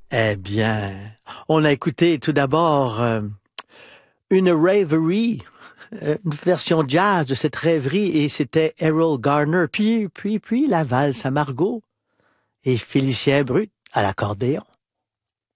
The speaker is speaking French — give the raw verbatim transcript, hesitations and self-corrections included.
Eh bien, on a écouté tout d'abord euh, une rêverie, euh, une version jazz de cette rêverie, et c'était Errol Garner, puis, puis, puis la valse à Margot et Félicien Brut à l'accordéon.